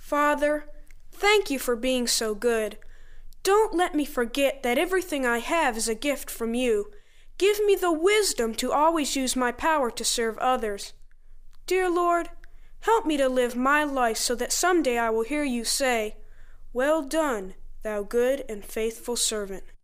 Father, thank you for being so good. Don't let me forget that everything I have is a gift from you. Give me the wisdom to always use my power to serve others. Dear Lord, help me to live my life so that someday I will hear you say, "Well done, thou good and faithful servant."